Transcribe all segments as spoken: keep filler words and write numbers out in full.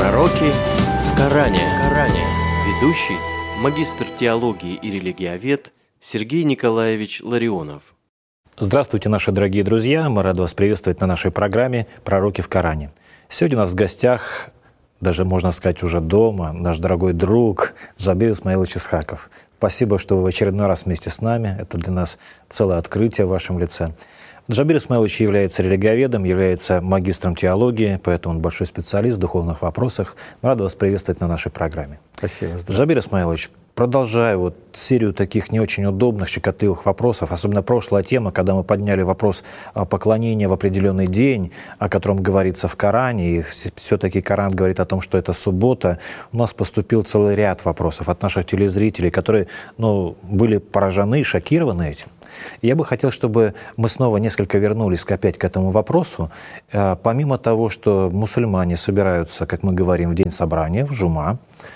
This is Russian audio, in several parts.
Пророки в Коране. В Коране. Ведущий, магистр теологии и религиовед Сергей Николаевич Ларионов. Здравствуйте, наши дорогие друзья! Мы рады вас приветствовать на нашей программе «Пророки в Коране». Сегодня у нас в гостях, даже можно сказать уже дома, наш дорогой друг Джабир Исмаилович Исхаков. Спасибо, что вы в очередной раз вместе с нами. Это для нас целое открытие в вашем лице. Джабир Исмаилович является религиоведом, является магистром теологии, поэтому он большой специалист в духовных вопросах. Мы рады вас приветствовать на нашей программе. Спасибо. Джабир Исмаилович, продолжая вот серию таких не очень удобных, щекотливых вопросов, особенно прошлая тема, когда мы подняли вопрос поклонения в определенный день, о котором говорится в Коране, и все-таки Коран говорит о том, что это суббота, у нас поступил целый ряд вопросов от наших телезрителей, которые ну, были поражены, шокированы этим. Я бы хотел, чтобы мы снова несколько вернулись опять к этому вопросу. Помимо того, что мусульмане собираются, как мы говорим, в день собрания, в Джума,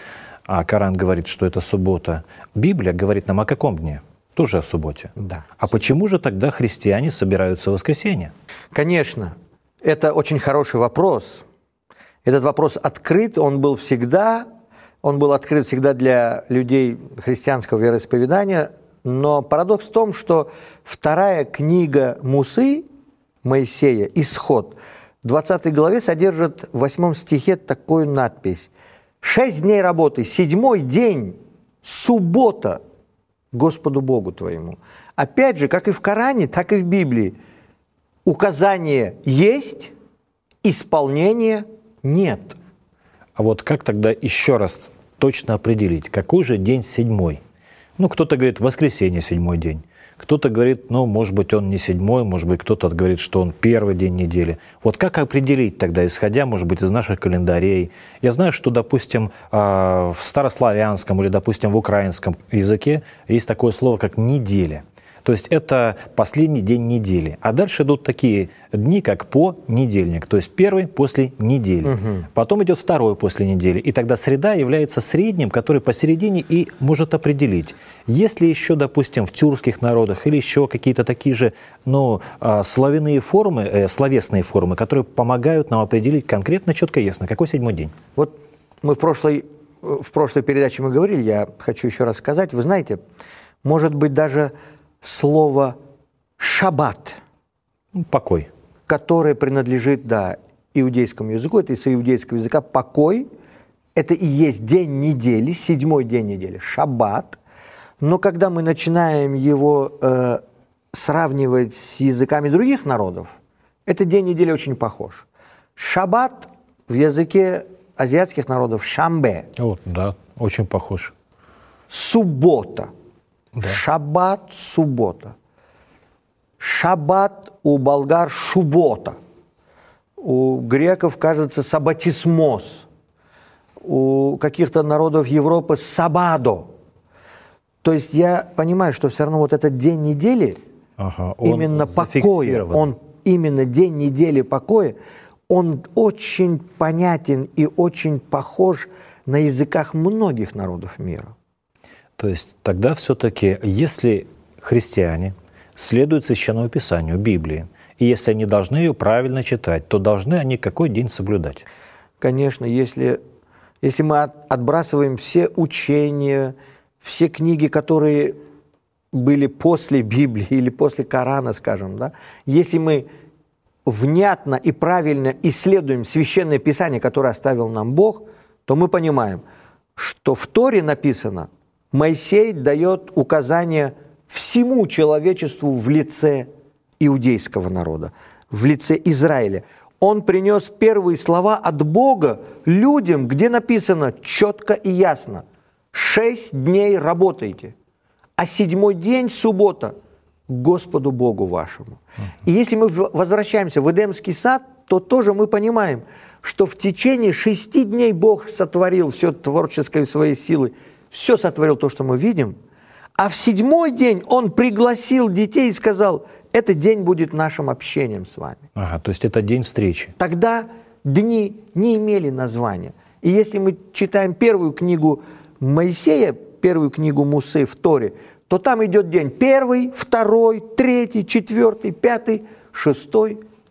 а Коран говорит, что это суббота, Библия говорит нам о каком дне? Тоже о субботе. Да. А почему же тогда христиане собираются в воскресенье? Конечно, это очень хороший вопрос. Этот вопрос открыт, он был всегда, он был открыт всегда для людей христианского вероисповедания. Но парадокс в том, что вторая книга Мусы, Моисея, «Исход», в двадцатой главе содержит в восьмом стихе такую надпись: «Шесть дней работы, седьмой день, суббота Господу Богу твоему». Опять же, как и в Коране, так и в Библии, указание есть, исполнения нет. А вот как тогда еще раз точно определить, какой же день седьмой? Ну, кто-то говорит, воскресенье седьмой день. Кто-то говорит, ну, может быть, он не седьмой, может быть, кто-то говорит, что он первый день недели. Вот как определить тогда, исходя, может быть, из наших календарей? Я знаю, что, допустим, в старославянском или, допустим, в украинском языке есть такое слово, как неделя. То есть это последний день недели. А дальше идут такие дни, как понедельник. То есть первый после недели. Угу. Потом идет второй после недели. И тогда среда является средним, который посередине и может определить. Есть ли еще, допустим, в тюркских народах или еще какие-то такие же ну, славяные формы, э, словесные формы, которые помогают нам определить конкретно, четко, ясно, какой седьмой день? Вот мы в прошлой, в прошлой передаче мы говорили, я хочу еще раз сказать. Вы знаете, может быть, даже слово «шаббат», покой, которое принадлежит, да, иудейскому языку, это из иудейского языка покой, это и есть день недели, седьмой день недели, шаббат. Но когда мы начинаем его э, сравнивать с языками других народов, этот день недели очень похож. Шаббат в языке азиатских народов шамбе. О, да, очень похож. Суббота. Да. Шаббат, суббота. Шаббат у болгар шубота. У греков, кажется, сабатисмос. У каких-то народов Европы сабадо. То есть я понимаю, что все равно вот этот день недели, ага, именно покоя, он именно день недели покоя, он очень понятен и очень похож на языках многих народов мира. То есть тогда все-таки, если христиане следуют Священному Писанию, Библии, и если они должны ее правильно читать, то должны они какой день соблюдать? Конечно, если, если мы от, отбрасываем все учения, все книги, которые были после Библии или после Корана, скажем, да, если мы внятно и правильно исследуем Священное Писание, которое оставил нам Бог, то мы понимаем, что в Торе написано: Моисей дает указания всему человечеству в лице иудейского народа, в лице Израиля. Он принес первые слова от Бога людям, где написано четко и ясно: шесть дней работайте, а седьмой день, суббота, Господу Богу вашему. И если мы возвращаемся в Эдемский сад, то тоже мы понимаем, что в течение шести дней Бог сотворил все творческой своей силой, все сотворил то, что мы видим, а в седьмой день Он пригласил детей и сказал: этот день будет нашим общением с вами. Ага, то есть это день встречи. Тогда дни не имели названия. И если мы читаем первую книгу Моисея, первую книгу Мусы в Торе, то там идет день первый, второй, третий, четвертый, пятый, шестой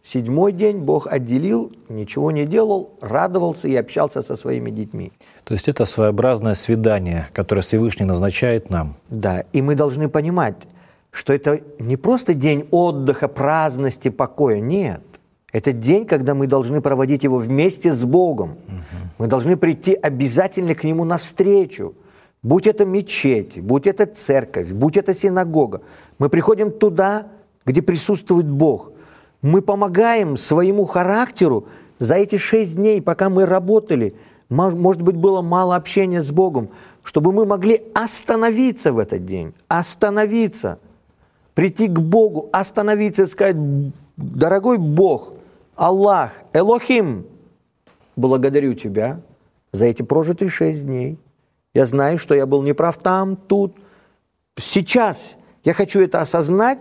Седьмой день Бог отделил, ничего не делал, радовался и общался со своими детьми. То есть это своеобразное свидание, которое Всевышний назначает нам. Да, и мы должны понимать, что это не просто день отдыха, праздности, покоя, нет. Это день, когда мы должны проводить его вместе с Богом. Угу. Мы должны прийти обязательно к Нему навстречу. Будь это мечеть, будь это церковь, будь это синагога. Мы приходим туда, где присутствует Бог. Мы помогаем своему характеру за эти шесть дней, пока мы работали. Может быть, было мало общения с Богом, чтобы мы могли остановиться в этот день, остановиться, прийти к Богу, остановиться и сказать: дорогой Бог, Аллах, Элохим, благодарю Тебя за эти прожитые шесть дней. Я знаю, что я был неправ там, тут. Сейчас я хочу это осознать,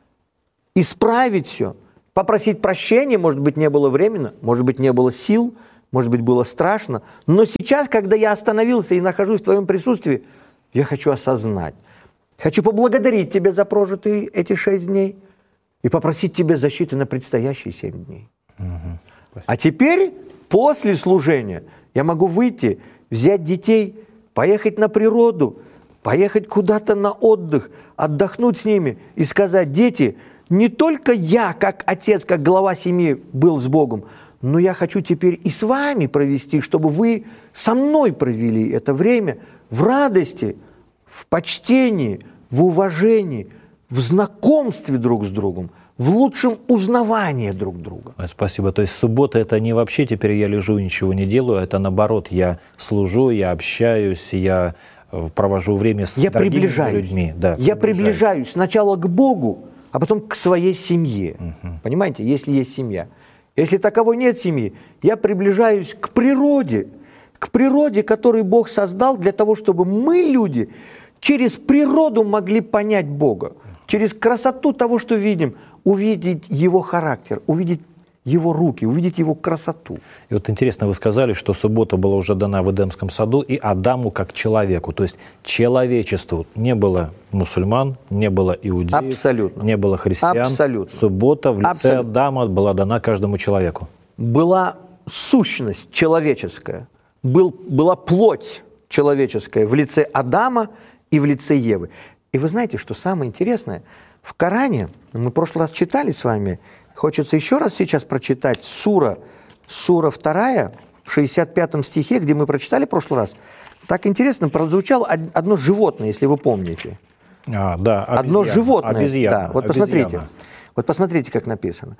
исправить все, попросить прощения. Может быть, не было времени, может быть, не было сил, может быть, было страшно. Но сейчас, когда я остановился и нахожусь в Твоем присутствии, я хочу осознать. Хочу поблагодарить Тебя за прожитые эти шесть дней и попросить Тебя защиты на предстоящие семь дней. Угу. А теперь, после служения, я могу выйти, взять детей, поехать на природу, поехать куда-то на отдых, отдохнуть с ними и сказать: дети, не только я, как отец, как глава семьи, был с Богом, но я хочу теперь и с вами провести, чтобы вы со мной провели это время в радости, в почтении, в уважении, в знакомстве друг с другом, в лучшем узнавании друг друга. Спасибо. То есть суббота — это не вообще теперь я лежу и ничего не делаю, это наоборот, я служу, я общаюсь, я провожу время с я дорогими людьми. Да, я приближаюсь сначала к Богу, а потом к своей семье. Угу. Понимаете, если есть семья. Если таковой нет семьи, я приближаюсь к природе, к природе, которую Бог создал для того, чтобы мы, люди, через природу могли понять Бога, через красоту того, что видим, увидеть Его характер, увидеть Его руки, увидеть Его красоту. И вот интересно, вы сказали, что суббота была уже дана в Эдемском саду и Адаму как человеку, то есть человечеству. Не было мусульман, не было иудеев, Абсолютно. Не было христиан. Абсолютно. Суббота в лице Абсолютно. Адама была дана каждому человеку. Была сущность человеческая, был, была плоть человеческая в лице Адама и в лице Евы. И вы знаете, что самое интересное? В Коране, мы в прошлый раз читали с вами, хочется еще раз сейчас прочитать, сура, сура вторая, в шестьдесят пятом стихе, где мы прочитали в прошлый раз. Так интересно, прозвучало одно животное, если вы помните. А, да, обезьяна. Одно животное. Обезьяна. Да, вот обезьяна. посмотрите, вот посмотрите, как написано.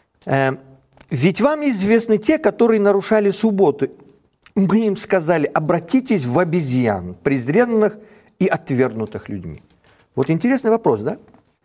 Э, «Ведь вам известны те, которые нарушали субботу. Мы им сказали: обратитесь в обезьян, презренных и отвергнутых людьми». Вот интересный вопрос, да?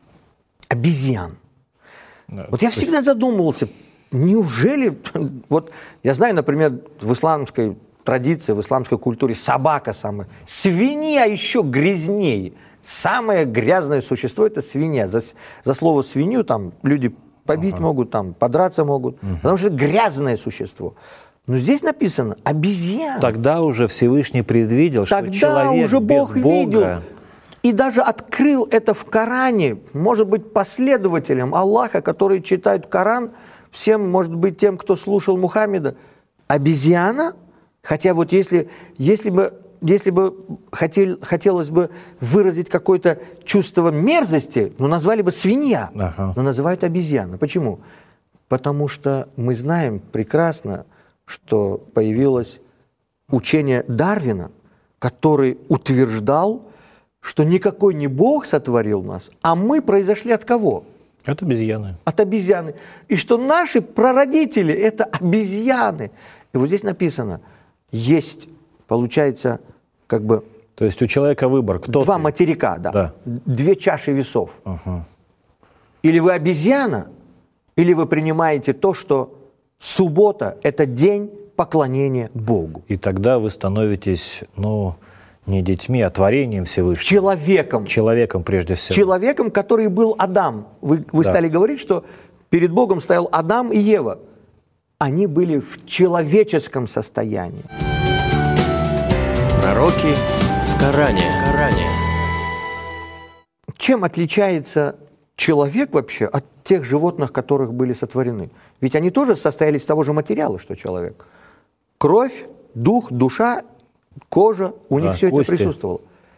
Обезьян. Да, вот я есть... всегда задумывался, неужели... Вот я знаю, например, в исламской традиции, в исламской культуре собака самая... Свинья еще грязнее. Самое грязное существо — это свинья. За, за слово свинью там люди побить ага. могут, там, подраться могут, угу. потому что это грязное существо. Но здесь написано обезьяна. Тогда уже Всевышний предвидел, Тогда что человек уже Бог без Бога... видел. И даже открыл это в Коране, может быть, последователям Аллаха, которые читают Коран, всем, может быть, тем, кто слушал Мухаммеда, обезьяна, хотя вот если, если бы, если бы хотел, хотелось бы выразить какое-то чувство мерзости, ну, назвали бы свинья, ага. но называют обезьяна. Почему? Потому что мы знаем прекрасно, что появилось учение Дарвина, который утверждал, что никакой не Бог сотворил нас, а мы произошли от кого? От обезьяны. От обезьяны. И что наши прародители – это обезьяны. И вот здесь написано, есть, получается, как бы... То есть у человека выбор. Кто два ты? материка, да. да. Две чаши весов. Ага. Или вы обезьяна, или вы принимаете то, что суббота – это день поклонения Богу. И тогда вы становитесь, ну... не детьми, а творением Всевышнего. Человеком. Человеком прежде всего. Человеком, который был Адам. Вы, вы да. стали говорить, что перед Богом стоял Адам и Ева. Они были в человеческом состоянии. Пророки в Коране. В Коране. Чем отличается человек вообще от тех животных, которых были сотворены. Ведь они тоже состояли из того же материала, что человек. Кровь, дух, душа, кожа, у них Да, все кости. это присутствовало.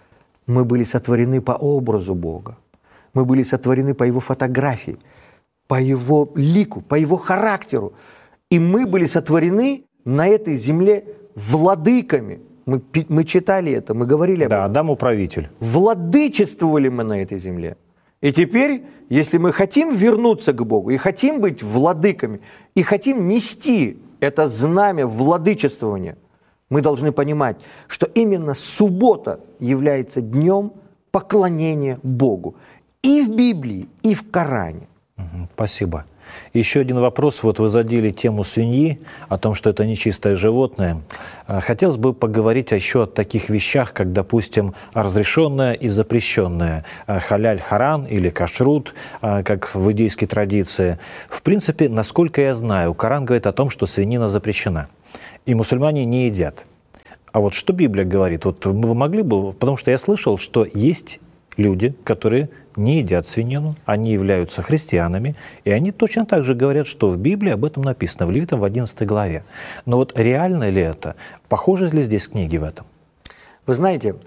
Мы были сотворены по образу Бога. Мы были сотворены по Его фотографии, по Его лику, по Его характеру. И мы были сотворены на этой земле владыками. Мы, мы читали это, мы говорили об этом. Да, Адам управитель. Владычествовали мы на этой земле. И теперь, если мы хотим вернуться к Богу, и хотим быть владыками, и хотим нести это знамя владычествования, мы должны понимать, что именно суббота является днем поклонения Богу. И в Библии, и в Коране. Мгм, спасибо. Еще один вопрос. Вот вы задели тему свиньи, о том, что это нечистое животное. А, Хотелось бы поговорить еще о таких вещах, как, допустим, разрешенное и запрещенное. А, Халяль-харам или кашрут, а, как в иудейской традиции. В принципе, насколько я знаю, Коран говорит о том, что свинина запрещена. И мусульмане не едят. А вот что Библия говорит? Вот вы могли бы... Потому что я слышал, что есть люди, которые не едят свинину, они являются христианами, и они точно так же говорят, что в Библии об этом написано, в Левитам в одиннадцатой главе. Но вот реально ли это? Похожи ли здесь книги в этом? Вы знаете,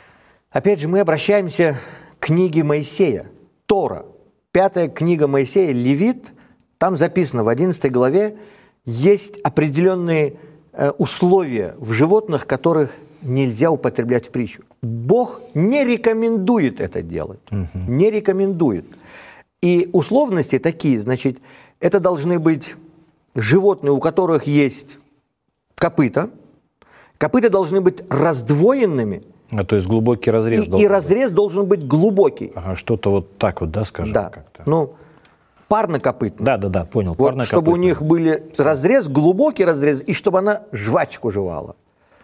опять же, мы обращаемся к книге Моисея, Тора. Пятая книга Моисея, Левит, там записано в одиннадцатой главе, есть определенные э, условия в животных, которых нельзя употреблять в пищу. Бог не рекомендует это делать. Uh-huh. Не рекомендует. И условности такие, значит, это должны быть животные, у которых есть копыта. Копыта должны быть раздвоенными. А, то есть глубокий разрез И, должен и разрез быть. должен быть глубокий. Ага, что-то вот так вот, да, скажем? Да. Как-то. Ну, парнокопытный. Да, да, да, понял. Вот, чтобы у них были разрез, глубокий разрез, и чтобы она жвачку жевала.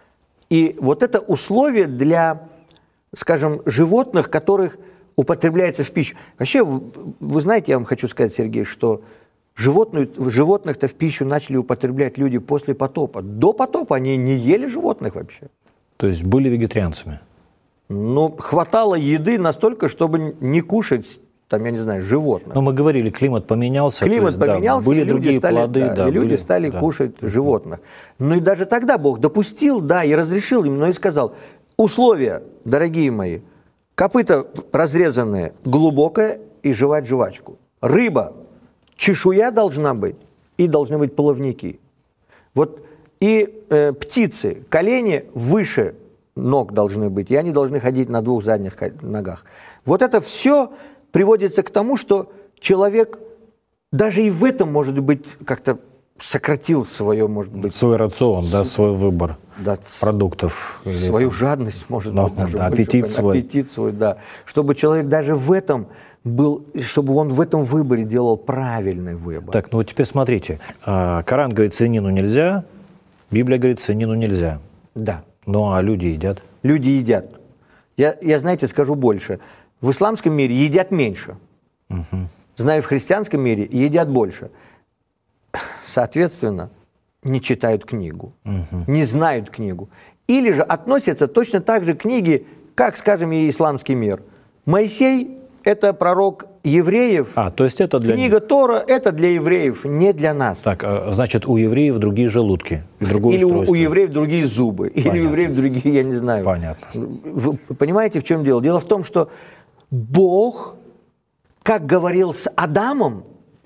И вот это условие для, скажем, животных, которых употребляется в пищу. Вообще, вы, вы знаете, я вам хочу сказать, Сергей, что животных, животных-то в пищу начали употреблять люди после потопа. До потопа они не ели животных вообще. То есть были вегетарианцами? Но хватало еды настолько, чтобы не кушать, там, я не знаю, животных. Но мы говорили, климат поменялся. Климат есть, поменялся, да, были и люди другие стали, плоды. да, Да, и люди были, стали да. кушать животных. Ну и даже тогда Бог допустил, да, и разрешил им, но и сказал, условия, дорогие мои, копыта разрезанные, глубокое и жевать жвачку. Рыба, чешуя должна быть, и должны быть плавники. Вот и э, птицы, колени выше ног должны быть, и они должны ходить на двух задних ногах. Вот это все приводится к тому, что человек даже и в этом, может быть, как-то сократил свое, может быть... Свой рацион, да, свой выбор да, продуктов. Свою или, жадность, может ну, быть, даже да, больше, аппетит свой. Аппетит свой, да. Чтобы человек даже в этом был, чтобы он в этом выборе делал правильный выбор. Так, ну вот теперь смотрите. Коран говорит, свинину нельзя, Библия говорит, свинину нельзя. Да. Ну, а люди едят? Люди едят. Я, я, знаете, скажу больше. В исламском мире едят меньше. Угу. Знаю, в христианском мире едят больше. Соответственно, не читают книгу, угу. не знают книгу. Или же относятся точно так же к книге, как, скажем, и исламский мир. Моисей – это пророк евреев. А, то есть это для Книга них. Тора – это для евреев, не для нас. Так, значит, у евреев другие желудки и другое Или у, устройство. у евреев другие зубы, Понятно. или у евреев другие, я не знаю. Понятно. Вы понимаете, в чем дело? Дело в том, что Бог, как говорил с Адамом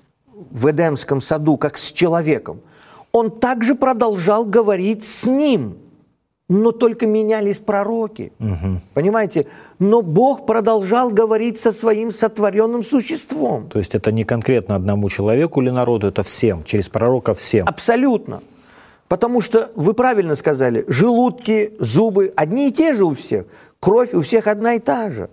в Эдемском саду, как с человеком, Он также продолжал говорить с ним, но только менялись пророки. Угу. Понимаете? Но Бог продолжал говорить со своим сотворенным существом. То есть это не конкретно одному человеку или народу, это всем, через пророка всем. Абсолютно. Потому что, вы правильно сказали, желудки, зубы одни и те же у всех, кровь у всех одна и та же.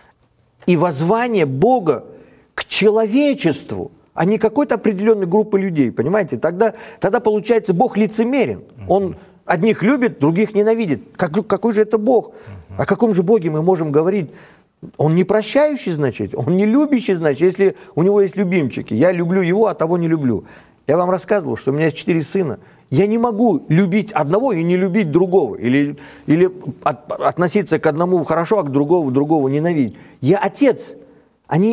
И воззвание Бога к человечеству, а не какой-то определенной группы людей, понимаете? Тогда, тогда получается, Бог лицемерен. Он одних любит, других ненавидит. Как, какой же это Бог? О каком же Боге мы можем говорить? Он не прощающий, значит, он не любящий, значит, если у него есть любимчики. Я люблю его, а того не люблю. Я вам рассказывал, что у меня есть четыре сына. Я не могу любить одного и не любить другого. Или, или от, относиться к одному хорошо, а к другому, другого ненавидеть. Я отец. Они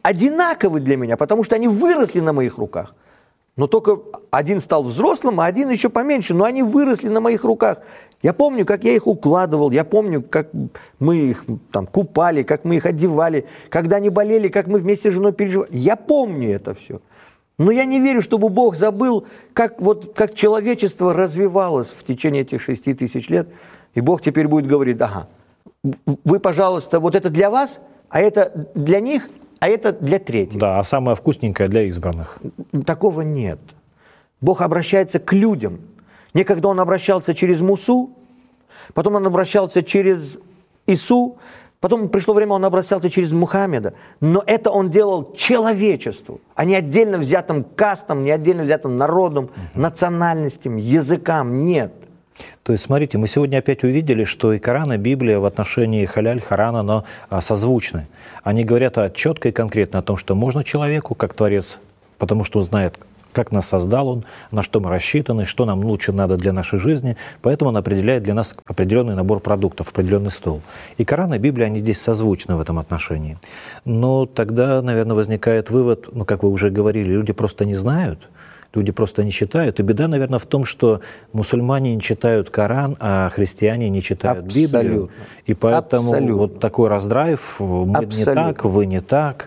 одинаковы для меня, потому что они выросли на моих руках. Но только один стал взрослым, а один еще поменьше, но они выросли на моих руках. Я помню, как я их укладывал, я помню, как мы их там купали, как мы их одевали, когда они болели, как мы вместе с женой переживали. Я помню это все. Но я не верю, чтобы Бог забыл, как, вот, как человечество развивалось в течение этих шести тысяч лет. И Бог теперь будет говорить: ага, вы, пожалуйста, вот это для вас, а это для них, а это для третьих. Да, а самое вкусненькое для избранных. Такого нет. Бог обращается к людям. Некогда Он обращался через Мусу, потом Он обращался через Ису, потом пришло время, Он обращался через Мухаммеда. Но это Он делал человечеству, а не отдельно взятым кастам, не отдельно взятым народам, угу. национальностям, языкам. Нет. То есть, смотрите, мы сегодня опять увидели, что и Коран, и Библия в отношении халяль, харам, оно созвучны. Они говорят четко и конкретно о том, что можно человеку, как Творец, потому что он знает, как нас создал Он, на что мы рассчитаны, что нам лучше надо для нашей жизни. Поэтому Он определяет для нас определенный набор продуктов, определенный стол. И Коран, и Библия, они здесь созвучны в этом отношении. Но тогда, наверное, возникает вывод, ну, как вы уже говорили, люди просто не знают, люди просто не читают. И беда, наверное, в том, что мусульмане не читают Коран, а христиане не читают Абсолютно. Библию. И поэтому Абсолютно. вот такой раздрайв, мы Абсолютно. не так, вы не так.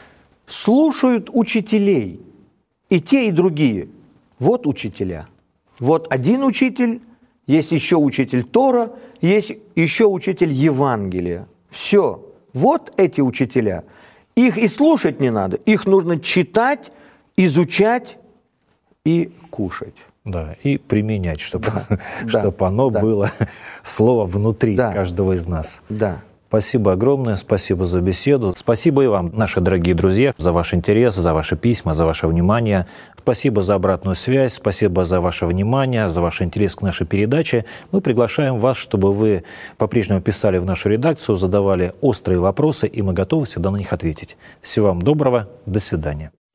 Слушают учителей. И те, и другие. Вот учителя. Вот один учитель, есть еще учитель Тора, есть еще учитель Евангелия. Все. Вот эти учителя. Их и слушать не надо. Их нужно читать, изучать и кушать. Да, и применять, чтобы, да, чтобы да, оно да. было слово внутри да. каждого из нас. Да. Спасибо огромное, спасибо за беседу. Спасибо и вам, наши дорогие друзья, за ваш интерес, за ваши письма, за ваше внимание. Спасибо за обратную связь, спасибо за ваше внимание, за ваш интерес к нашей передаче. Мы приглашаем вас, чтобы вы по-прежнему писали в нашу редакцию, задавали острые вопросы, и мы готовы всегда на них ответить. Всего вам доброго, до свидания.